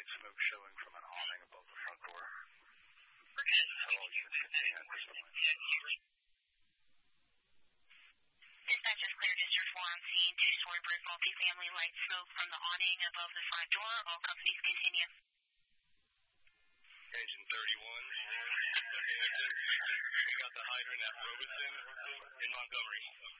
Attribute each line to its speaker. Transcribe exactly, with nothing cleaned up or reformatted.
Speaker 1: light smoke showing from an awning above the front door. Hello, six fifteen at this point.
Speaker 2: Dispatch is clear District four on scene. Two-story brick multifamily light smoke from the awning above the front door. All companies continue.
Speaker 3: Engine thirty-one. We got the hydrant at Robeson in Montgomery.